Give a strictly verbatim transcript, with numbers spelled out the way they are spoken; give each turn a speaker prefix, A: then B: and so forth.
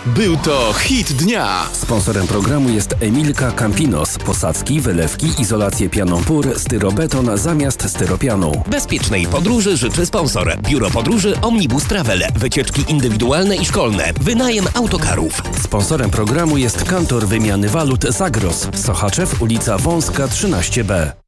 A: Był to hit dnia.
B: Sponsorem programu jest Emilka Campinos. Posadzki, wylewki, izolację pianą pór, styrobeton zamiast styropianu.
C: Bezpiecznej podróży życzy sponsor. Biuro Podróży Omnibus Travel. Wycieczki indywidualne i szkolne. Wynajem autokarów.
B: Sponsorem programu jest Kantor Wymiany Walut Zagros. Sochaczew, ulica Wąska trzynaście B.